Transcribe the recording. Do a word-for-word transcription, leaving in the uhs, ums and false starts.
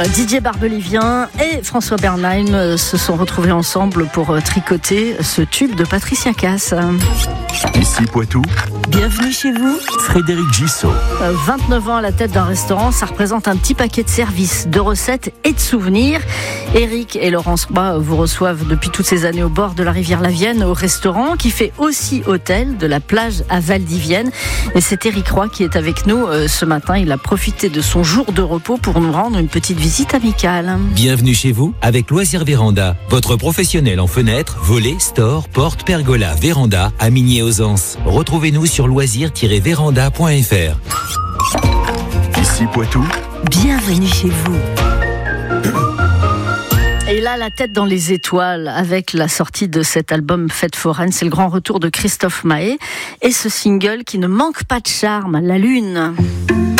Didier Barbelivien et François Bernheim se sont retrouvés ensemble pour tricoter ce tube de Patricia Cass. Ici Poitou. Bienvenue chez vous. Frédéric Gissot. vingt-neuf ans à la tête d'un restaurant, ça représente un petit paquet de services, de recettes et de souvenirs. Eric et Laurence Roy vous reçoivent depuis toutes ces années au bord de la rivière La Vienne, au restaurant qui fait aussi hôtel de la plage à Val-d'Ivienne. Et c'est Eric Roy qui est avec nous euh, ce matin. Il a profité de son jour de repos pour nous rendre une petite visite amicale. Bienvenue chez vous avec Loisirs Véranda, votre professionnel en fenêtres, volets, stores, portes, pergolas, véranda à Migné-aux-Anses. Retrouvez-nous sur loisirs tiret véranda point f r. Ici Poitou. Bienvenue chez vous. Et là, la tête dans les étoiles avec la sortie de cet album Fête foraine. C'est le grand retour de Christophe Maé et ce single qui ne manque pas de charme, La Lune.